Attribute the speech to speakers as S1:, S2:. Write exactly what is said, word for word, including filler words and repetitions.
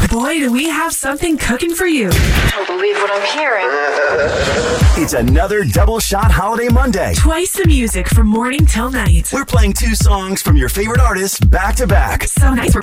S1: boy, do we have something cooking for you.
S2: I don't believe what I'm hearing.
S3: It's another Double Shot Holiday Monday.
S1: Twice the music from morning till night.
S3: We're playing two songs from your favorite artists back to back.
S1: So nice.